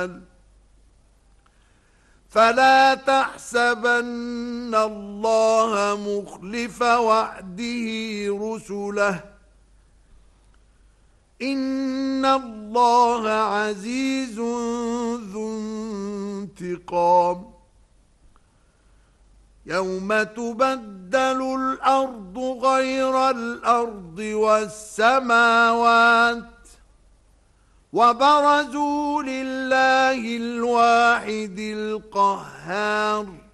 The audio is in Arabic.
فلا تحسبن الله مخلف وعده رسله إن الله عزيز ذو انتقام يوم تبدل الأرض غير الأرض والسماوات وبرزوا لله الواحد القهار